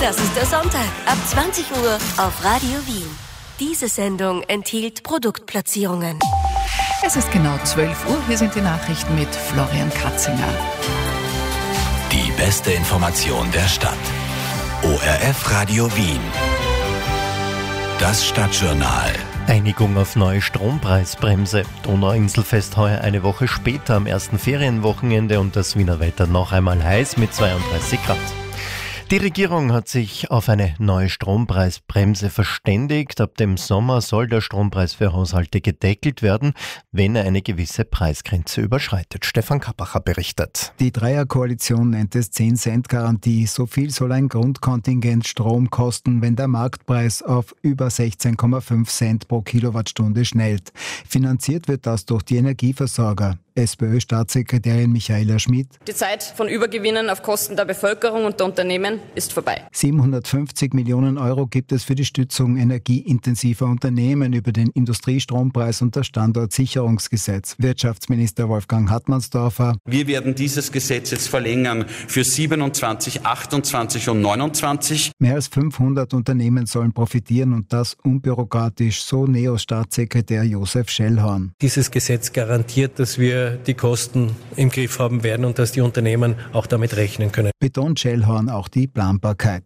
Das ist der Sonntag ab 20 Uhr auf Radio Wien. Diese Sendung enthielt Produktplatzierungen. Es ist genau 12 Uhr. Hier sind die Nachrichten mit Florian Katzinger. Die beste Information der Stadt. ORF Radio Wien. Das Stadtjournal. Einigung auf neue Strompreisbremse. Donauinselfest heuer eine Woche später am ersten Ferienwochenende und das Wiener Wetter noch einmal heiß mit 32 Grad. Die Regierung hat sich auf eine neue Strompreisbremse verständigt. Ab dem Sommer soll der Strompreis für Haushalte gedeckelt werden, wenn er eine gewisse Preisgrenze überschreitet. Stefan Kappacher berichtet. Die Dreierkoalition nennt es 10-Cent-Garantie. So viel soll ein Grundkontingent Strom kosten, wenn der Marktpreis auf über 16,5 Cent pro Kilowattstunde schnellt. Finanziert wird das durch die Energieversorger. SPÖ-Staatssekretärin Michaela Schmid. Die Zeit von Übergewinnen auf Kosten der Bevölkerung und der Unternehmen ist vorbei. 750 Millionen Euro gibt es für die Stützung energieintensiver Unternehmen über den Industriestrompreis und das Standortsicherungsgesetz. Wirtschaftsminister Wolfgang Hartmannsdorfer. Wir werden dieses Gesetz jetzt verlängern für 27, 28 und 29. Mehr als 500 Unternehmen sollen profitieren und das unbürokratisch, so NEOS-Staatssekretär Josef Schellhorn. Dieses Gesetz garantiert, dass wir die Kosten im Griff haben werden und dass die Unternehmen auch damit rechnen können. Betont Schellhorn auch die Planbarkeit.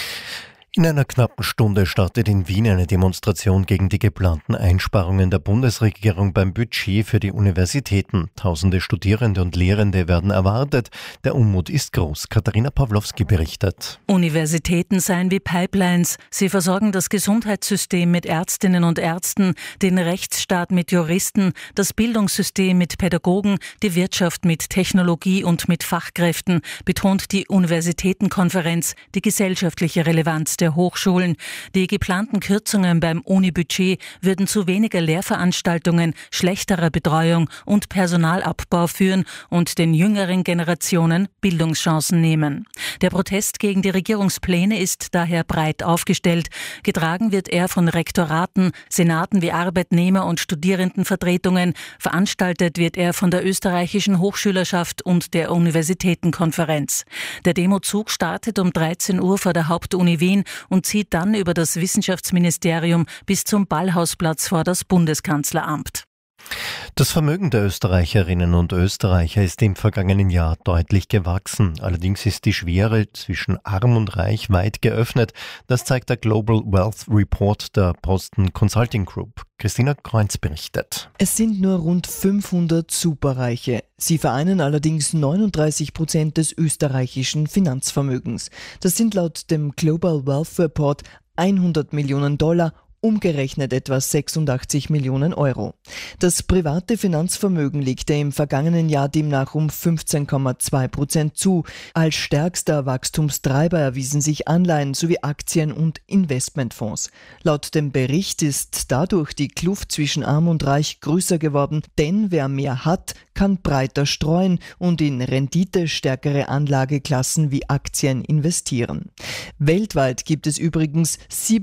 In einer knappen Stunde startet in Wien eine Demonstration gegen die geplanten Einsparungen der Bundesregierung beim Budget für die Universitäten. Tausende Studierende und Lehrende werden erwartet. Der Unmut ist groß. Katharina Pawlowski berichtet. Universitäten seien wie Pipelines. Sie versorgen das Gesundheitssystem mit Ärztinnen und Ärzten, den Rechtsstaat mit Juristen, das Bildungssystem mit Pädagogen, die Wirtschaft mit Technologie und mit Fachkräften, betont die Universitätenkonferenz die gesellschaftliche Relevanz der Hochschulen. Die geplanten Kürzungen beim Uni-Budget würden zu weniger Lehrveranstaltungen, schlechterer Betreuung und Personalabbau führen und den jüngeren Generationen Bildungschancen nehmen. Der Protest gegen die Regierungspläne ist daher breit aufgestellt. Getragen wird er von Rektoraten, Senaten wie Arbeitnehmer- und Studierendenvertretungen. Veranstaltet wird er von der österreichischen Hochschülerschaft und der Universitätenkonferenz. Der Demozug startet um 13 Uhr vor der Hauptuni Wien und zieht dann über das Wissenschaftsministerium bis zum Ballhausplatz vor das Bundeskanzleramt. Das Vermögen der Österreicherinnen und Österreicher ist im vergangenen Jahr deutlich gewachsen. Allerdings ist die Schere zwischen Arm und Reich weit geöffnet. Das zeigt der Global Wealth Report der Boston Consulting Group. Christina Kreuz berichtet. Es sind nur rund 500 Superreiche. Sie vereinen allerdings 39% des österreichischen Finanzvermögens. Das sind laut dem Global Wealth Report 100 Millionen $, umgerechnet etwa 86 Millionen Euro. Das private Finanzvermögen legte im vergangenen Jahr demnach um 15,2% zu. Als stärkster Wachstumstreiber erwiesen sich Anleihen sowie Aktien und Investmentfonds. Laut dem Bericht ist dadurch die Kluft zwischen Arm und Reich größer geworden, denn wer mehr hat, kann breiter streuen und in renditestärkere Anlageklassen wie Aktien investieren. Weltweit gibt es übrigens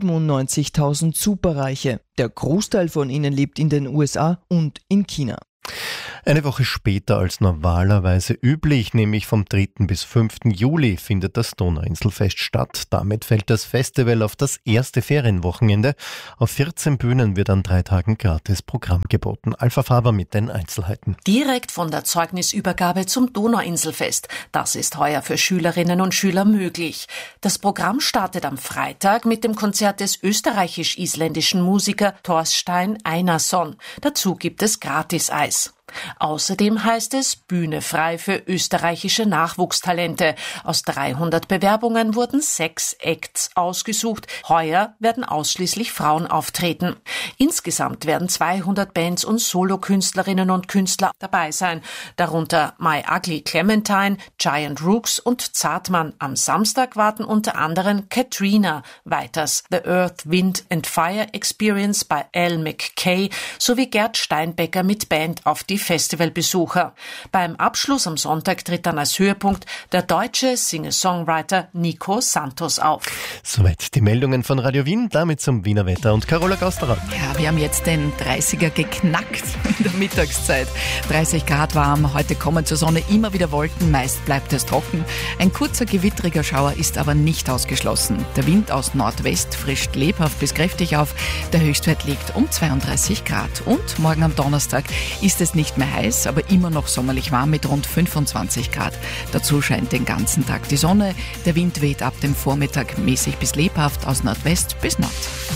97.000 Superreiche. Der Großteil von ihnen lebt in den USA und in China. Eine Woche später als normalerweise üblich, nämlich vom 3. bis 5. Juli, findet das Donauinselfest statt. Damit fällt das Festival auf das erste Ferienwochenende. Auf 14 Bühnen wird an 3 Tagen gratis Programm geboten. Alpha Faber mit den Einzelheiten. Direkt von der Zeugnisübergabe zum Donauinselfest. Das ist heuer für Schülerinnen und Schüler möglich. Das Programm startet am Freitag mit dem Konzert des österreichisch-isländischen Musikers Thorstein Einarsson. Dazu gibt es Gratis-Eis. Außerdem heißt es Bühne frei für österreichische Nachwuchstalente. Aus 300 Bewerbungen wurden 6 Acts ausgesucht. Heuer werden ausschließlich Frauen auftreten. Insgesamt werden 200 Bands und Solokünstlerinnen und Künstler dabei sein. Darunter My Ugly Clementine, Giant Rooks und Zartmann. Am Samstag warten unter anderem Katrina, weiters The Earth, Wind and Fire Experience bei Al McKay sowie Gerd Steinbecker mit Band auf die Festivalbesucher. Beim Abschluss am Sonntag tritt dann als Höhepunkt der deutsche Singer-Songwriter Nico Santos auf. Soweit die Meldungen von Radio Wien, damit zum Wiener Wetter und Carola Gausterer. Ja, wir haben jetzt den 30er geknackt in der Mittagszeit. 30 Grad warm, heute kommen zur Sonne immer wieder Wolken, meist bleibt es trocken. Ein kurzer gewittriger Schauer ist aber nicht ausgeschlossen. Der Wind aus Nordwest frischt lebhaft bis kräftig auf. Der Höchstwert liegt um 32 Grad. Und morgen am Donnerstag ist es nicht mehr heiß, aber immer noch sommerlich warm mit rund 25 Grad. Dazu scheint den ganzen Tag die Sonne. Der Wind weht ab dem Vormittag mäßig bis lebhaft aus Nordwest bis Nord.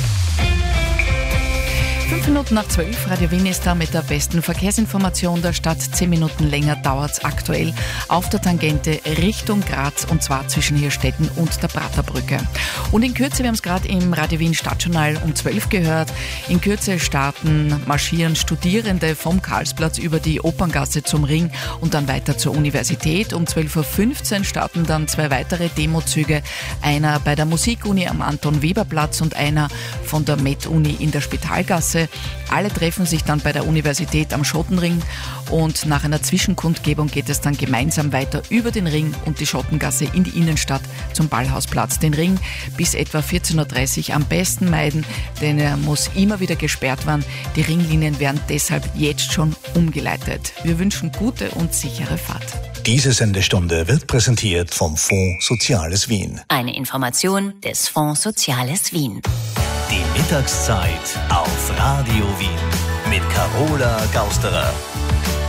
5 Minuten nach 12, Radio Wien ist da mit der besten Verkehrsinformation der Stadt. 10 Minuten länger dauert's aktuell auf der Tangente Richtung Graz, und zwar zwischen Hirstetten und der Praterbrücke. Und in Kürze, wir haben es gerade im Radio Wien Stadtjournal um 12 gehört, in Kürze marschieren Studierende vom Karlsplatz über die Operngasse zum Ring und dann weiter zur Universität. Um 12.15 Uhr starten dann 2 weitere Demozüge, einer bei der Musikuni am Anton-Weber-Platz und einer von der Med-Uni in der Spitalgasse. Alle treffen sich dann bei der Universität am Schottenring und nach einer Zwischenkundgebung geht es dann gemeinsam weiter über den Ring und die Schottengasse in die Innenstadt zum Ballhausplatz. Den Ring bis etwa 14.30 Uhr am besten meiden, denn er muss immer wieder gesperrt werden. Die Ringlinien werden deshalb jetzt schon umgeleitet. Wir wünschen gute und sichere Fahrt. Diese Sendestunde wird präsentiert vom Fonds Soziales Wien. Eine Information des Fonds Soziales Wien. Die Mittagszeit auf Radio Wien mit Carola Gausterer.